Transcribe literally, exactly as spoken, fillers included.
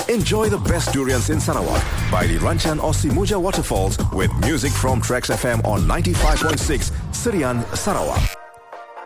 Enjoy the best durians in Sarawak by the Ranchan or Simuja waterfalls with music from Trax F M on ninety-five point six Sirian, Sarawak.